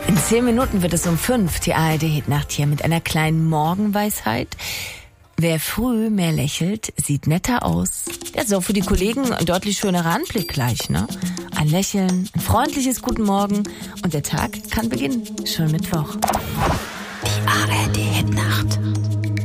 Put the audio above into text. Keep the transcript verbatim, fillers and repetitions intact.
In zehn Minuten wird es um fünf, die A R D-Hitnacht hier mit einer kleinen Morgenweisheit. Wer früh mehr lächelt, sieht netter aus. Ja, ist auch für die Kollegen ein deutlich schönerer Anblick gleich, ne? Ein Lächeln, ein freundliches Guten Morgen und der Tag kann beginnen. Schon Mittwoch. Die A R D-Hitnacht.